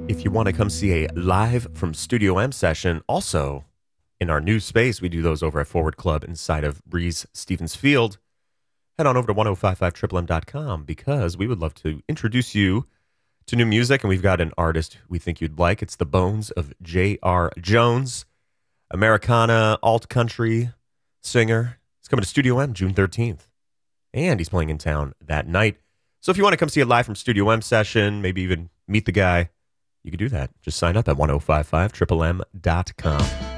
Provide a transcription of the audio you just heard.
If you want to come see a live from Studio M session, also in our new space, we do those over at Forward Club inside of Breeze Stevens Field. Head on over to 1055triplem.com because we would love to introduce you to new music, and we've got an artist we think you'd like. It's the Bones of J.R. Jones, Americana, alt-country singer. He's coming to Studio M June 13th, and he's playing in town that night. So if you want to come see a live from Studio M session, maybe even meet the guy, you can do that. Just sign up at 1055triplem.com.